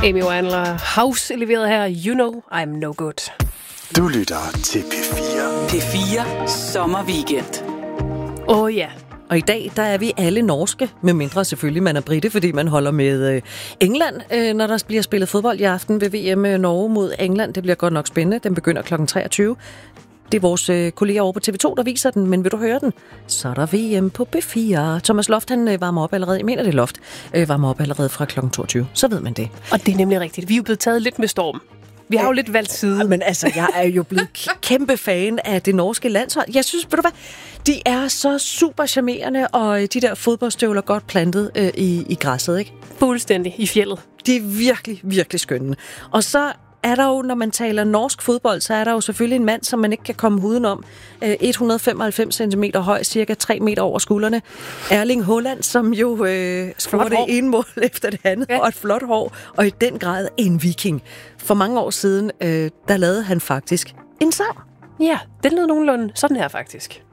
Amy Winehouse House leveret her. You know I'm no good. Du lytter til P4. P4 Sommerweekend. Ja. Og i dag, der er vi alle norske, med mindre selvfølgelig man er britte, fordi man holder med England, når der bliver spillet fodbold i aften ved VM Norge mod England. Det bliver godt nok spændende. Den begynder kl. 23. Det er vores kolleger over på TV2, der viser den, men vil du høre den, så er der VM på B4. Thomas Loft, han varmer op allerede, jeg mener det Loft, varmer op allerede fra kl. 22. Så ved man det. Og det er nemlig rigtigt. Vi er jo blevet taget lidt med storm. Vi har jo lidt valgt side. Men altså, jeg er jo blevet kæmpe fan af det norske landshold. Jeg synes, ved du hvad, de er så super charmerende, og de der fodboldstøvler godt plantet i græsset, ikke? Fuldstændig i fjeldet. De er virkelig, virkelig skønne. Og så er der jo, når man taler norsk fodbold, så er der jo selvfølgelig en mand, som man ikke kan komme udenom. 195 cm høj, cirka 3 meter over skuldrene. Erling Haaland, som jo scorer det ene mål efter det andet, og et flot hår, og i den grad en viking. For mange år siden, der lavede han faktisk en sang. Ja, den lød nogenlunde sådan her faktisk.